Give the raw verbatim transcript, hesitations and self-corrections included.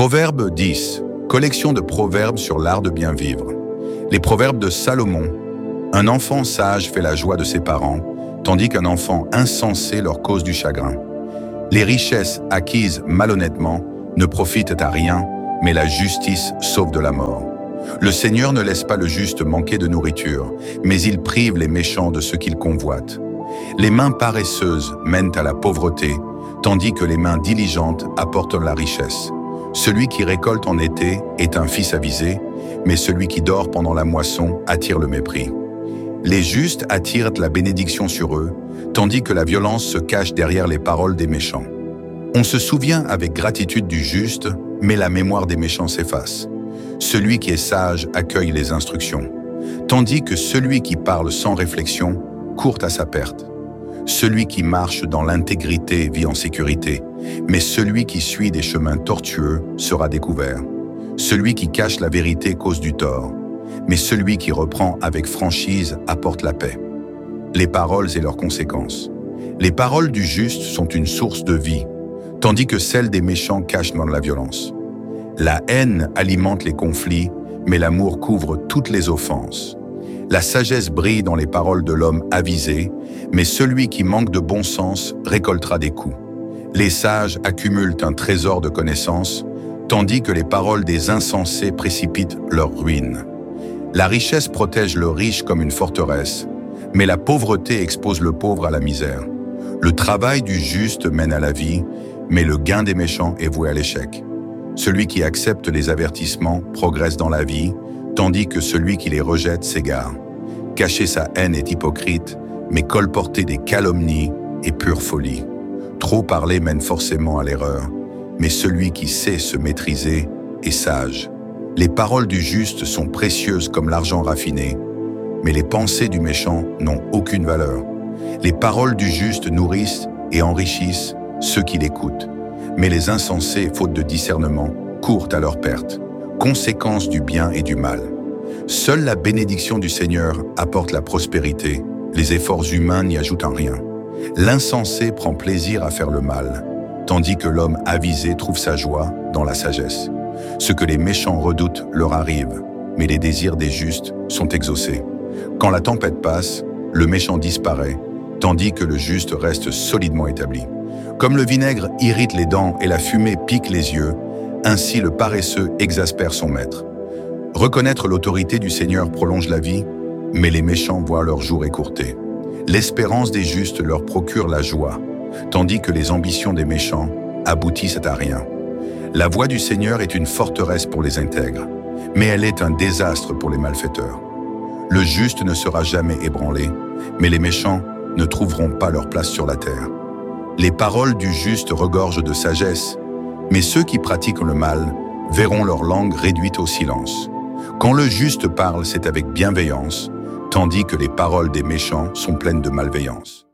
Proverbe dix, collection de proverbes sur l'art de bien vivre. Les proverbes de Salomon. Un enfant sage fait la joie de ses parents, tandis qu'un enfant insensé leur cause du chagrin. Les richesses acquises malhonnêtement ne profitent à rien, mais la justice sauve de la mort. Le Seigneur ne laisse pas le juste manquer de nourriture, mais il prive les méchants de ce qu'ils convoitent. Les mains paresseuses mènent à la pauvreté, tandis que les mains diligentes apportent la richesse. Celui qui récolte en été est un fils avisé, mais celui qui dort pendant la moisson attire le mépris. Les justes attirent la bénédiction sur eux, tandis que la violence se cache derrière les paroles des méchants. On se souvient avec gratitude du juste, mais la mémoire des méchants s'efface. Celui qui est sage accueille les instructions, tandis que celui qui parle sans réflexion court à sa perte. Celui qui marche dans l'intégrité vit en sécurité, mais celui qui suit des chemins tortueux sera découvert. Celui qui cache la vérité cause du tort, mais celui qui reprend avec franchise apporte la paix. Les paroles et leurs conséquences. Les paroles du juste sont une source de vie, tandis que celles des méchants cachent dans la violence. La haine alimente les conflits, mais l'amour couvre toutes les offenses. La sagesse brille dans les paroles de l'homme avisé, mais celui qui manque de bon sens récoltera des coups. Les sages accumulent un trésor de connaissances, tandis que les paroles des insensés précipitent leur ruine. La richesse protège le riche comme une forteresse, mais la pauvreté expose le pauvre à la misère. Le travail du juste mène à la vie, mais le gain des méchants est voué à l'échec. Celui qui accepte les avertissements progresse dans la vie, tandis que celui qui les rejette s'égare. Cacher sa haine est hypocrite, mais colporter des calomnies est pure folie. Trop parler mène forcément à l'erreur, mais celui qui sait se maîtriser est sage. Les paroles du juste sont précieuses comme l'argent raffiné, mais les pensées du méchant n'ont aucune valeur. Les paroles du juste nourrissent et enrichissent ceux qui l'écoutent, mais les insensés, faute de discernement, courent à leur perte. Conséquence du bien et du mal. Seule la bénédiction du Seigneur apporte la prospérité, les efforts humains n'y ajoutent en rien. L'insensé prend plaisir à faire le mal, tandis que l'homme avisé trouve sa joie dans la sagesse. Ce que les méchants redoutent leur arrive, mais les désirs des justes sont exaucés. Quand la tempête passe, le méchant disparaît, tandis que le juste reste solidement établi. Comme le vinaigre irrite les dents et la fumée pique les yeux, ainsi le paresseux exaspère son maître. Reconnaître l'autorité du Seigneur prolonge la vie, mais les méchants voient leur jour écourté. L'espérance des justes leur procure la joie, tandis que les ambitions des méchants aboutissent à rien. La voix du Seigneur est une forteresse pour les intègres, mais elle est un désastre pour les malfaiteurs. Le juste ne sera jamais ébranlé, mais les méchants ne trouveront pas leur place sur la terre. Les paroles du juste regorgent de sagesse, mais ceux qui pratiquent le mal verront leur langue réduite au silence. Quand le juste parle, c'est avec bienveillance, tandis que les paroles des méchants sont pleines de malveillance.